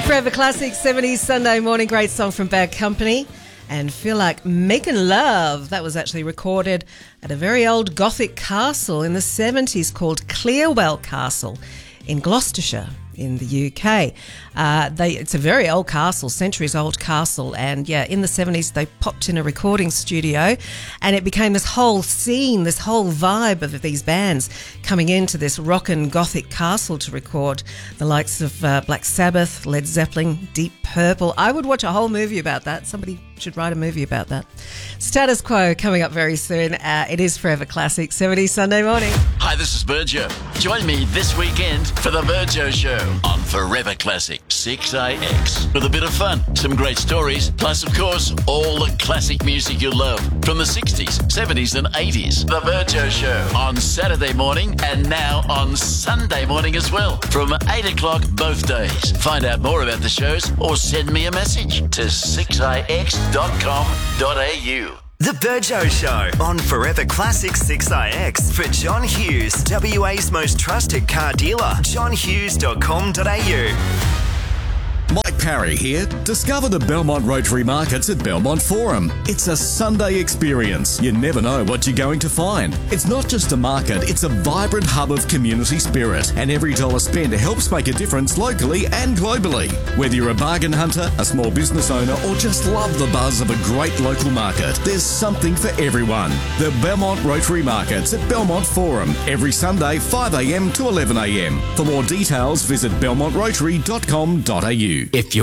Forever Classic 70s Sunday morning. Great song from Bad Company. And Feel Like Making Love. That was actually recorded at a very old Gothic castle in the 70s called Clearwell Castle in Gloucestershire in the UK. It's a very old castle, centuries old castle, and in the 70s they popped in a recording studio and it became this whole scene, this whole vibe of these bands coming into this rockin' Gothic castle to record the likes of Black Sabbath, Led Zeppelin, Deep Purple. I would watch a whole movie about that. Somebody should write a movie about that. Status Quo coming up very soon. It is Forever Classic 70 Sunday morning. Hi, this is Virgio. Join me this weekend for the Virgio Show on Forever Classic 6AX with a bit of fun, some great stories, plus of course all the classic music you love from the 60s, 70s and 80s. The Virgio Show on Saturday morning and now on Sunday morning as well from 8 o'clock both days. Find out more about the shows or send me a message to 6ix.com.au. The Virgio Show on Forever Classic 6ix for John Hughes, WA's most trusted car dealer, johnhughes.com.au. Mike Parry here. Discover the Belmont Rotary Markets at Belmont Forum. It's a Sunday experience. You never know what you're going to find. It's not just a market, it's a vibrant hub of community spirit, and every dollar spent helps make a difference locally and globally. Whether you're a bargain hunter, a small business owner, or just love the buzz of a great local market, there's something for everyone. The Belmont Rotary Markets at Belmont Forum, every Sunday 5am to 11am. For more details, visit belmontrotary.com.au. If